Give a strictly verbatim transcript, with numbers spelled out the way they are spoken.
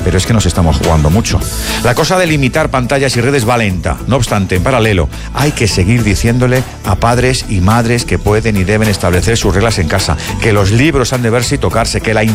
pero es que nos estamos jugando mucho. La cosa de limitar pantallas y redes va lenta. No obstante, en paralelo, hay que seguir diciéndole a padres y madres que pueden y deben establecer sus reglas en casa, que los libros han de verse y tocarse, que la